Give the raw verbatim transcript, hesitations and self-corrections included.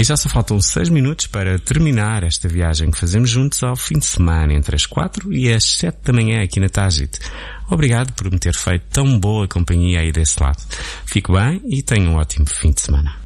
E já só faltam seis minutos para terminar esta viagem que fazemos juntos ao fim de semana, entre as quatro e as sete da manhã aqui na Tágite. Obrigado por me ter feito tão boa companhia aí desse lado. Fique bem e tenha um ótimo fim de semana.